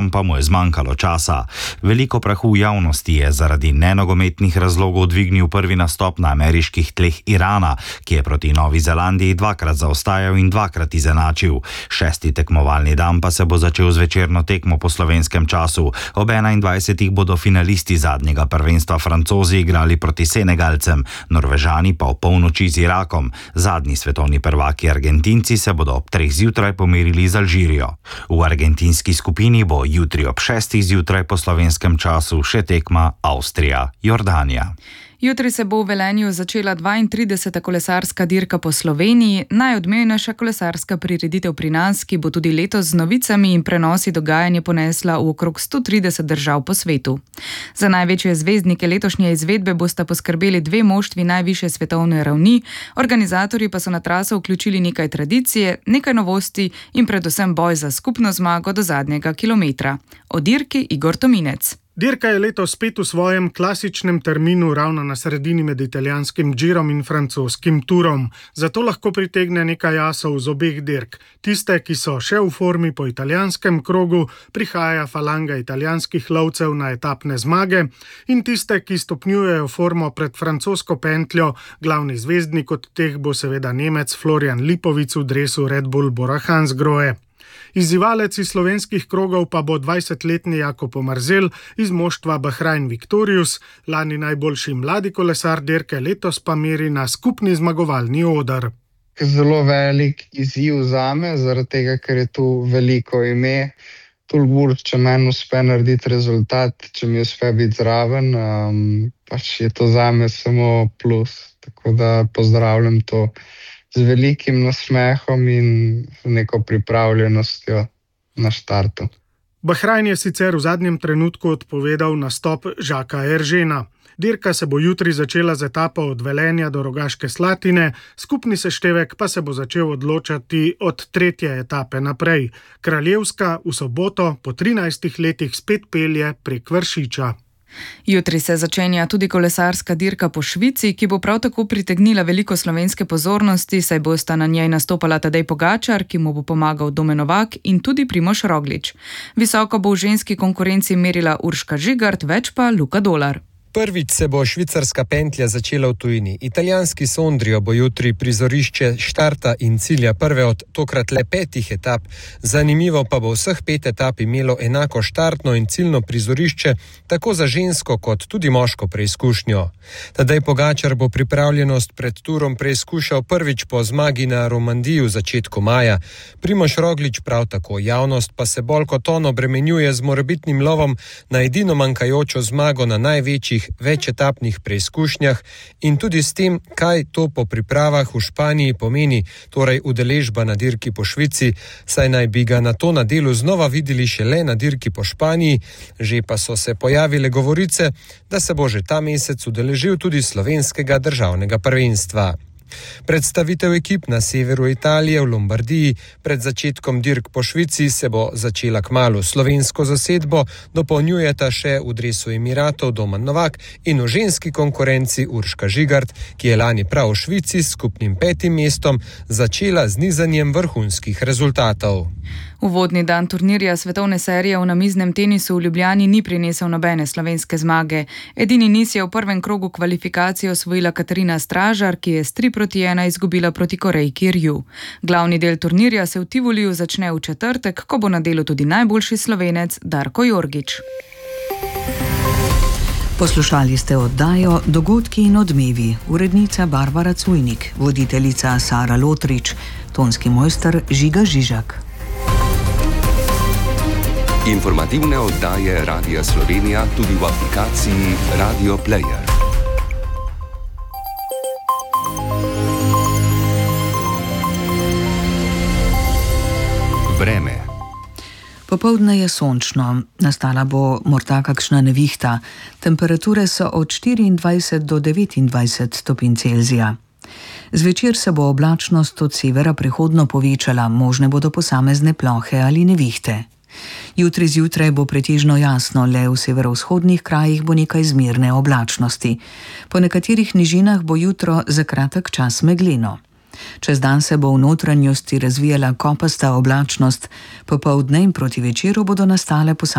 pa mu je zmanjkalo časa. Veliko prahu v javnosti je zaradi nenogometnih razlogov dvignil prvi nastop na ameriških tleh Irana, ki je proti Novi Zelandiji dvakrat zaostajal in dvakrat izenačil. 6. tekmovalni dan pa se bo začel z večerno tekmo po slovenskem času. Ob 21. bodo finalisti zadnjega prvenstva Francozi igrali proti Senegalcem, Norvežani pa v polnoči z Irakom. Zadnji svetovni prvaki Argentinci se bodo ob 3. zjutraj pomerili z Alžirijo. V argentinski skupini bo jutri ob 6. zjutraj po slovenskem času še tekma Avstrija-Jordanija. Jutri se bo v Velenju začela 32. kolesarska dirka po Sloveniji, najodmevnejša kolesarska prireditev pri nas, ki bo tudi letos z novicami in prenosi dogajanje ponesla v okrog 130 držav po svetu. Za največje zvezdnike letošnje izvedbe bosta poskrbeli dve moštvi najvišje svetovne ravni, organizatorji pa so na traso vključili nekaj tradicije, nekaj novosti in predvsem boj za skupno zmago do zadnjega kilometra. O dirki Igor Tominec. Dirka je letos spet v svojem klasičnem terminu ravno na sredini med italijanskim Girom in francoskim Turom. Zato lahko pritegne nekaj asov z obeh dirk. Tiste, ki so še v formi po italijanskem krogu, prihaja falanga italijanskih lovcev na etapne zmage, in tiste, ki stopnjujejo formo pred francosko pentljo, glavni zvezdnik od teh bo seveda Nemec Florian Lipovic v dresu Red Bull Bora Hansgrohe. Izzivalec iz slovenskih krogov pa bo 20-letni Jakob Omerzel iz moštva Bahrain Victorious, lani najboljši mladi kolesar dirke, letos pa meri na skupni zmagovalni oder. Zelo velik izziv zame, zaradi tega, ker je tu veliko ime. Tulbur, če meni uspe narediti rezultat, če mi uspe biti zraven, pač je to zame samo plus. Tako da pozdravljam to z velikim nasmehom in neko pripravljenostjo na štartu. Bahrain je sicer v zadnjem trenutku odpovedal nastop Žaka Eržena. Dirka se bo jutri začela z etapo od Velenja do Rogaške Slatine, skupni seštevek pa se bo začel odločati od 3. etape naprej. Kraljevska v soboto po 13 letih spet pelje prek Vršiča. Jutri se začenja tudi kolesarska dirka po Švici, ki bo prav tako pritegnila veliko slovenske pozornosti, saj bosta na njej nastopala Tadej Pogačar, ki mu bo pomagal Domen Novak, in tudi Primož Roglič. Visoko bo v ženski konkurenci merila Urška Žigart, več pa Luka Dolar. Prvič se bo švicarska pentlja začela v tujini. Italijanski Sondrio bo jutri prizorišče štarta in cilja prve od tokrat le 5 etap. Zanimivo pa bo vseh 5 etap imelo enako štartno in ciljno prizorišče, tako za žensko kot tudi moško preizkušnjo. Tadej Pogačar bo pripravljenost pred turom preizkušal prvič po zmagi na Romandiji v začetku maja. Primož Roglič prav tako, javnost pa se bolj kot on obremenjuje z morebitnim lovom na edino manjkajočo zmago na največjih večetapnih preizkušnjah in tudi s tem, kaj to po pripravah v Španiji pomeni, torej udeležba na dirki po Švici, saj naj bi ga na to nedelo znova videli šele na dirki po Španiji, že pa so se pojavile govorice, da se bo že ta mesec udeležil tudi slovenskega državnega prvenstva. Predstavitev ekip na severu Italije v Lombardiji pred začetkom dirk po Švici se bo začela kmalu. Slovensko zasedbo dopolnjujeta še v dresu Emiratov Domen Novak in v ženski konkurenci Urška Žigart, ki je lani prav v Švici s skupnim 5. mestom začela z nizanjem vrhunskih rezultatov. Uvodni dan turnirja svetovne serije v namiznem tenisu v Ljubljani ni prinesel nobene slovenske zmage. Edini niz je v prvem krogu kvalifikacije osvojila Katarina Stražar, ki je s 3-1 izgubila proti Korejki Rju. Glavni del turnirja se v Tivoliju začne v četrtek, ko bo na delu tudi najboljši Slovenec Darko Jorgič. Poslušali ste oddajo Dogodki in odmevi. Urednica Barbara Cujnik, voditeljica Sara Lotrič, tonski mojster Žiga Žižak. Informativne oddaje Radia Slovenija tudi v aplikaciji Radio Player. Vreme. Popoldne je sončno, nastala bo morda kakšna nevihta. Temperature so od 24 do 29 stopinj Celzija. Zvečer se bo oblačnost od severa prehodno povečala, možne bodo posamezne plohe ali nevihte. Jutri zjutraj bo pretežno jasno, le v severovzhodnih krajih bo nekaj zmerne oblačnosti. Po nekaterih nižinah bo jutro za kratek čas megleno. Čez dan se bo v notranjosti razvijala kopasta oblačnost, popoldne in proti večeru bodo nastale posamezne